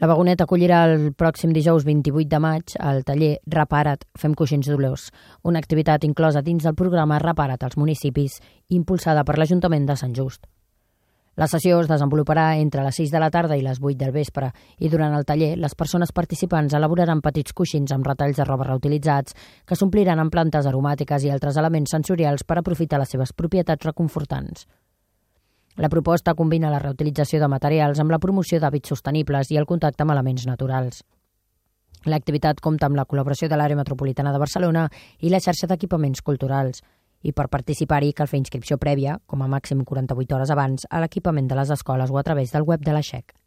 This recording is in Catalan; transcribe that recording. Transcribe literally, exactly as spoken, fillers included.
La Vagoneta acollirà el pròxim dijous vint-i-vuit de maig al taller Repara't, fem coixins dolors, una activitat inclosa dins del programa Repara't als municipis, impulsada per l'Ajuntament de Sant Just. La sessió es desenvoluparà entre les sis de la tarda i les vuit del vespre i durant el taller les persones participants elaboraran petits coixins amb retalls de roba reutilitzats que s'ompliran amb plantes aromàtiques i altres elements sensorials per aprofitar les seves propietats reconfortants. La proposta combina la reutilització de materials amb la promoció d'hàbits sostenibles i el contacte amb elements naturals. L'activitat compta amb la col·laboració de l'Àrea Metropolitana de Barcelona i la xarxa d'equipaments culturals, i per participar-hi cal fer inscripció prèvia, com a màxim quaranta-vuit hores abans, a l'equipament de les escoles o a través del web de la X E C.